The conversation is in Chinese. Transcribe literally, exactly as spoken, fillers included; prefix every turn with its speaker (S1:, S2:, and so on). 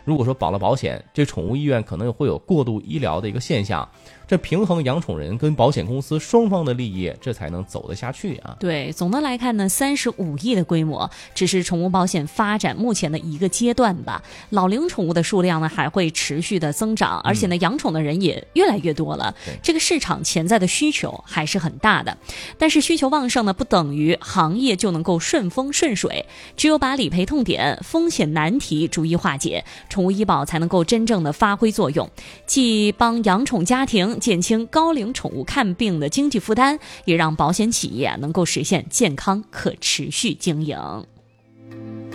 S1: 如果说保了保险，这宠物医院可能会有过度医疗的一个现象，这平衡养宠人跟保险公司双方的利益，这才能走得下去啊。
S2: 对，总的来看呢，三十五亿的规模只是宠物保险发展目前的一个阶段吧。老龄宠物的数量呢还会持续的增长，而且呢，养宠的人也越来越多了，这个市场潜在的需求还是很大的。但是需求旺盛呢，不等于行业就能够顺风顺水，只有把理赔痛点、风险难题逐一化解，宠物医保才能够真正的发挥作用，既帮养宠家庭减轻高龄宠物看病的经济负担，也让保险企业能够实现健康可持续经营。